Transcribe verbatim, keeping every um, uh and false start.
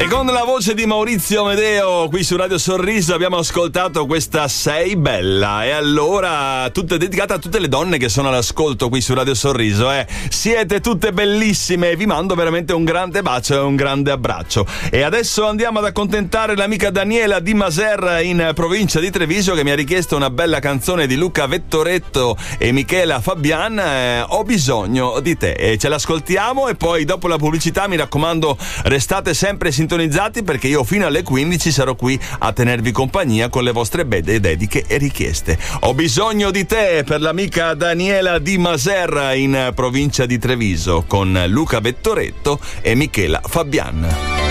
con la voce di Maurizio Amedeo qui su Radio Sorriso abbiamo ascoltato questa Sei Bella, e allora tutta dedicata a tutte le donne che sono all'ascolto qui su Radio Sorriso, eh. Siete tutte bellissime, vi mando veramente un grande bacio e un grande abbraccio. E adesso andiamo ad accontentare l'amica Daniela di Maser in provincia di Treviso, che mi ha richiesto una bella canzone di Luca Vettoretto e Michela Fabian, eh, Ho bisogno di te, e ce l'ascoltiamo e poi dopo la pubblicità mi raccomando restate sempre sintonizzati, perché io fino alle quindici sarò qui a tenervi compagnia con le vostre belle dediche e richieste. Ho bisogno di te per l'amica Daniela di Maser in provincia di Treviso con Luca Vettoretto e Michela Fabian.